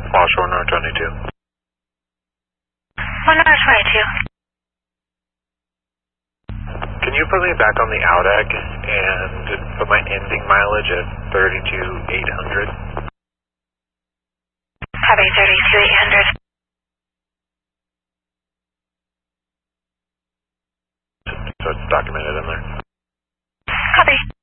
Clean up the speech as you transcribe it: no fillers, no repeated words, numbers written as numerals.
Washore North 22. 122. Can you put me back on the Outdeck and put my ending mileage at 32,800? Copy, 32,800. So it's documented in there. Copy.